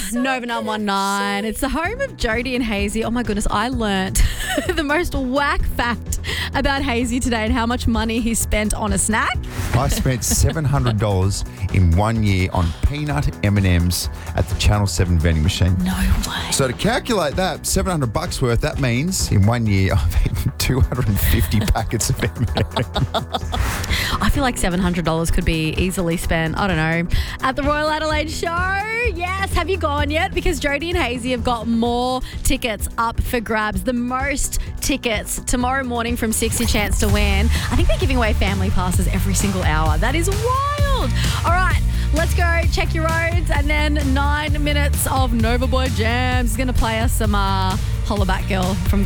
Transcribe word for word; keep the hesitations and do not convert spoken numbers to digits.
Nova nine one nine. It's the home of Jodie and Hazy. Oh my goodness, I learnt the most whack fact about Hazy today and how much money he spent on a snack. I spent seven hundred dollars in one year on peanut M and M's at the Channel seven vending machine. No way. So to calculate that, seven hundred bucks worth, that means in one year I've eaten two hundred fifty packets of M and M's. I feel like seven hundred dollars could be easily spent, I don't know, at the Royal Adelaide Show. Yes, have you gone yet? Because Jodie and Hazy have got more tickets up for grabs. The most tickets tomorrow morning from six, your chance to win. I think they're giving away family passes every single hour. That is wild. All right, let's go check your roads. And then nine minutes of Nova Boy Jams is going to play us some uh, Hollaback Girl from